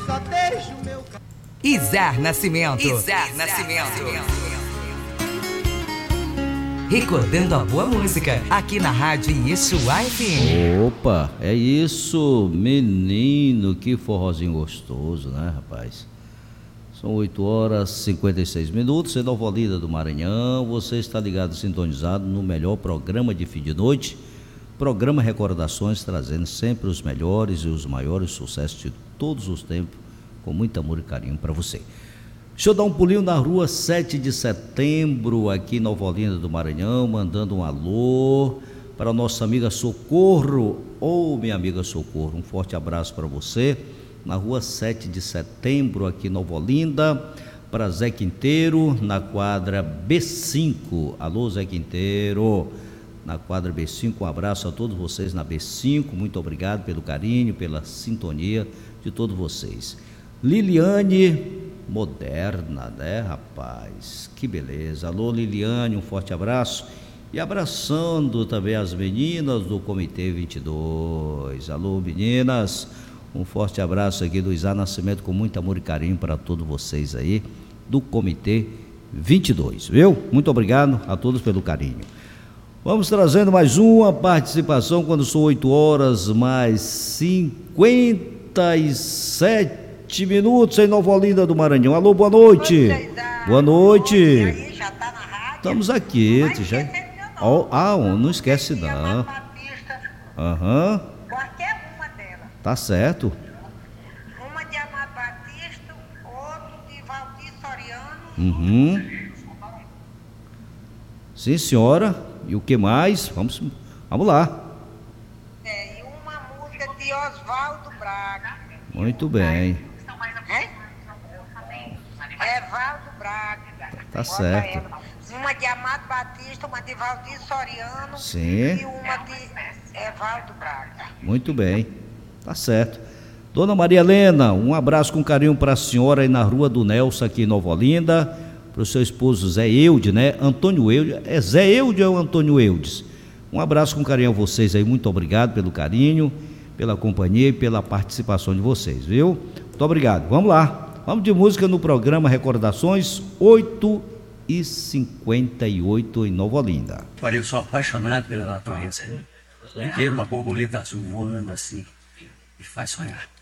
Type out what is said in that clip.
só deixo meu... Izar Nascimento. Recordando a boa música, aqui na Rádio Yeshua FM. Opa, é isso, menino, que forrozinho gostoso, né, rapaz? São 8h56, em Nova Olinda do Maranhão. Você está ligado, sintonizado no melhor programa de fim de noite, programa Recordações, trazendo sempre os melhores e os maiores sucessos de todos os tempos, com muito amor e carinho para você. Deixa eu dar um pulinho na rua 7 de setembro, aqui em Nova Olinda do Maranhão, mandando um alô para a nossa amiga Socorro, minha amiga Socorro, um forte abraço para você, na rua 7 de setembro, aqui em Nova Olinda, para Zé Quinteiro, na quadra B5, alô Zé Quinteiro, na quadra B5, um abraço a todos vocês na B5, muito obrigado pelo carinho, pela sintonia de todos vocês. Liliane Moderna, né, rapaz? Que beleza. Alô, Liliane, um forte abraço. E abraçando também as meninas do Comitê 22. Alô, meninas, um forte abraço aqui do Izar Nascimento, com muito amor e carinho para todos vocês aí do Comitê 22, viu? Muito obrigado a todos pelo carinho. Vamos trazendo mais uma participação quando são 8h57 em Nova Olinda do Maranhão. Alô, boa noite. Boa noite. E aí, já tá na rádio? Estamos aqui. Não esquece não. Aham. Qualquer uma delas. Tá certo. Uma de Amado Batista, outro de Valdir Soriano. Uhum. Sim, senhora. E o que mais? Vamos lá. E uma música de Oswaldo Braga. Muito bem. Evaldo Braga. Tá certo. Uma de Amado Batista, uma de Valdir Soriano. Sim. E uma de Evaldo Braga. Muito bem. Tá certo. Dona Maria Helena, um abraço com carinho para a senhora aí na Rua do Nelson, aqui em Nova Olinda. Para o seu esposo Zé Eudes, né? Antônio Eudes. É Zé Eudes ou Antônio Eudes? Um abraço com carinho a vocês aí. Muito obrigado pelo carinho, pela companhia e pela participação de vocês, viu? Muito obrigado. Vamos lá. Vamos de música no programa Recordações, 8h58 em Nova Olinda. Olha, eu sou apaixonado pela natureza. Ver uma borboleta azul voando assim, me faz sonhar.